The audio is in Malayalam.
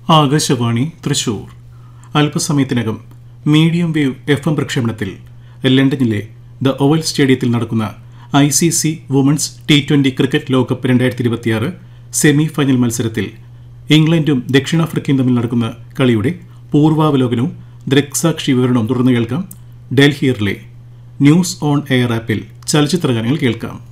ആകാശവാണി തൃശൂർ. അല്പസമയത്തിനകം മീഡിയം വേവ് FM പ്രക്ഷേപണത്തിൽ ലണ്ടനിലെ ദ ഓവൽ സ്റ്റേഡിയത്തിൽ നടക്കുന്ന ICC വുമൺസ് T20 ക്രിക്കറ്റ് ലോകകപ്പ് 2026 സെമി ഫൈനൽ മത്സരത്തിൽ ഇംഗ്ലണ്ടും ദക്ഷിണാഫ്രിക്കയും തമ്മിൽ നടക്കുന്ന കളിയുടെ പൂർവാവലോകനവും ദൃക്സാക്ഷി വിവരണവും തുടർന്ന് കേൾക്കാം. Delhi relay news on air ആപ്പിൽ ചലച്ചിത്ര ഗാനങ്ങൾ കേൾക്കാം.